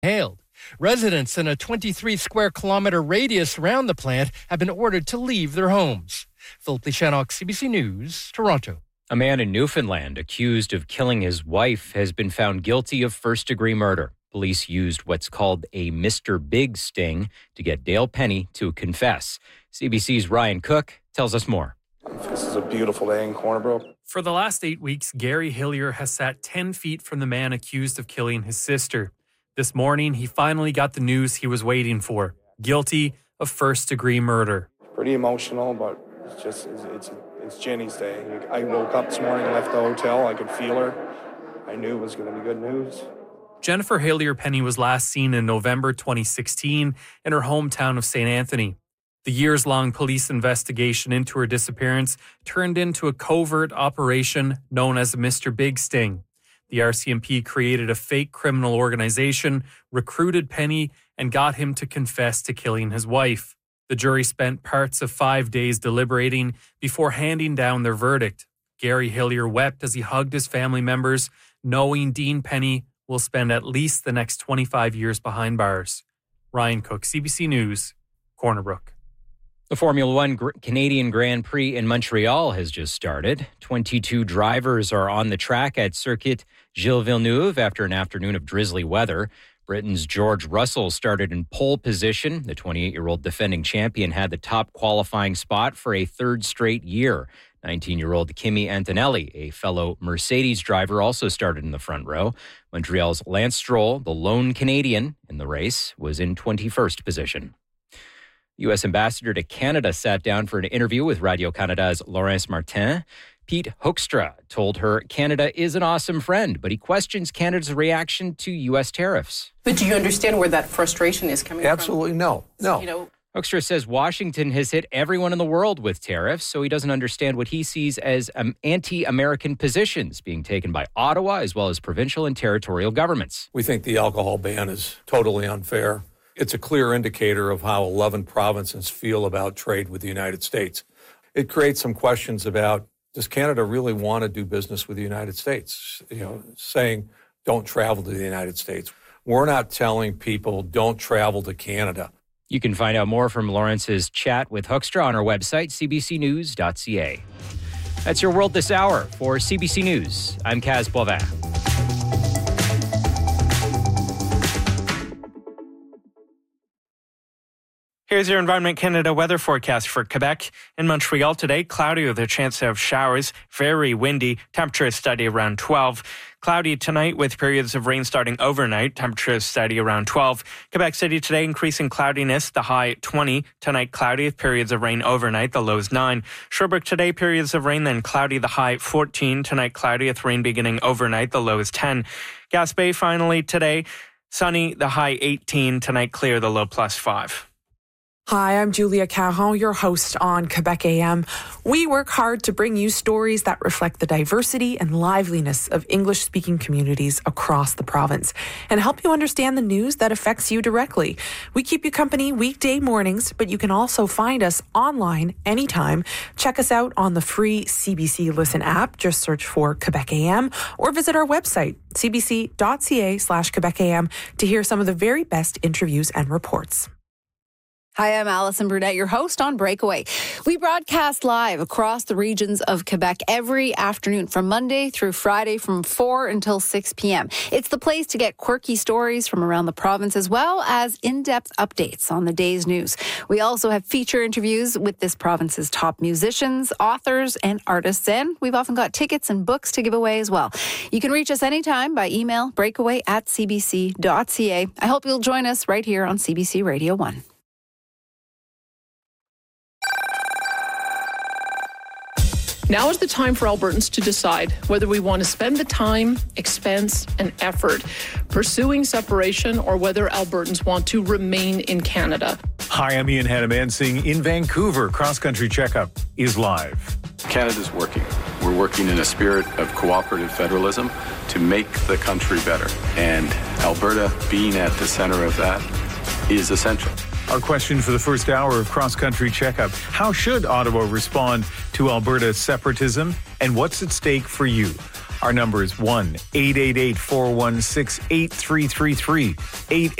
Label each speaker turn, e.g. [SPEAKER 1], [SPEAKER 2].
[SPEAKER 1] hailed. Residents in a 23-square-kilometer radius around the plant have been ordered to leave their homes. Philip Lishanok, CBC News, Toronto.
[SPEAKER 2] A man in Newfoundland accused of killing his wife has been found guilty of first-degree murder. Police used what's called a Mr. Big sting to get Dale Penny to confess. CBC's Ryan Cook tells us more.
[SPEAKER 3] This is a beautiful day in Corner Brook.
[SPEAKER 4] For the last 8 weeks, Gary Hillier has sat 10 feet from the man accused of killing his sister. This morning, he finally got the news he was waiting for. Guilty of first-degree murder.
[SPEAKER 3] Pretty emotional, but it's Jenny's day. I woke up this morning, left the hotel. I could feel her. I knew it was going to be good news.
[SPEAKER 4] Jennifer Hillier Penny was last seen in November 2016 in her hometown of St. Anthony. The years-long police investigation into her disappearance turned into a covert operation known as Mr. Big Sting. The RCMP created a fake criminal organization, recruited Penny, and got him to confess to killing his wife. The jury spent parts of 5 days deliberating before handing down their verdict. Gary Hillier wept as he hugged his family members, knowing Dean Penny will spend at least the next 25 years behind bars. Ryan Cook, CBC News, Corner Brook.
[SPEAKER 2] The Formula One Canadian Grand Prix in Montreal has just started. 22 drivers are on the track at Circuit Gilles Villeneuve after an afternoon of drizzly weather. Britain's George Russell started in pole position. The 28-year-old defending champion had the top qualifying spot for a third straight year. 19-year-old Kimi Antonelli, a fellow Mercedes driver, also started in the front row. Montreal's Lance Stroll, the lone Canadian in the race, was in 21st position. U.S. Ambassador to Canada sat down for an interview with Radio-Canada's Laurence Martin. Pete Hoekstra told her Canada is an awesome friend, but he questions Canada's reaction to U.S. tariffs.
[SPEAKER 5] But do you understand where that frustration is coming from?
[SPEAKER 6] Absolutely no.
[SPEAKER 2] Hoekstra says Washington has hit everyone in the world with tariffs, so he doesn't understand what he sees as anti-American positions being taken by Ottawa as well as provincial and territorial governments.
[SPEAKER 6] We think the alcohol ban is totally unfair. It's a clear indicator of how 11 provinces feel about trade with the United States. It creates some questions about, does Canada really want to do business with the United States? Saying don't travel to the United States. We're not telling people don't travel to Canada.
[SPEAKER 2] You can find out more from Lawrence's chat with Hoekstra on our website, cbcnews.ca. That's your World This Hour. For CBC News, I'm Kaz Boivin.
[SPEAKER 7] Here's your Environment Canada weather forecast for Quebec. In Montreal today, cloudy with a chance of showers, very windy, temperature steady around 12. Cloudy tonight with periods of rain starting overnight, temperature steady around 12. Quebec City today, increasing cloudiness, the high 20. Tonight, cloudy with periods of rain overnight, the lows 9. Sherbrooke today, periods of rain, then cloudy, the high 14. Tonight, cloudy with rain beginning overnight, the lows 10. Gaspé finally today, sunny, the high 18. Tonight, clear, the low plus 5.
[SPEAKER 8] Hi, I'm Julia Caron, your host on Quebec AM. We work hard to bring you stories that reflect the diversity and liveliness of English-speaking communities across the province and help you understand the news that affects you directly. We keep you company weekday mornings, but you can also find us online anytime. Check us out on the free CBC Listen app. Just search for Quebec AM or visit our website, cbc.ca/Quebec AM, to hear some of the very best interviews and reports.
[SPEAKER 9] Hi, I'm Alison Brunette, your host on Breakaway. We broadcast live across the regions of Quebec every afternoon from Monday through Friday from 4 until 6 p.m. It's the place to get quirky stories from around the province as well as in-depth updates on the day's news. We also have feature interviews with this province's top musicians, authors, and artists, and we've often got tickets and books to give away as well. You can reach us anytime by email, breakaway@cbc.ca. I hope you'll join us right here on CBC Radio 1.
[SPEAKER 10] Now is the time for Albertans to decide whether we want to spend the time, expense, and effort pursuing separation or whether Albertans want to remain in Canada.
[SPEAKER 11] Hi, I'm Ian Hannamansing. In Vancouver, Cross Country Checkup is live.
[SPEAKER 12] Canada's working. We're working in a spirit of cooperative federalism to make the country better. And Alberta being at the center of that is essential.
[SPEAKER 11] Our question for the first hour of Cross Country Checkup: how should Ottawa respond to Alberta's separatism, and what's at stake for you? Our number is 1-888-416-8333.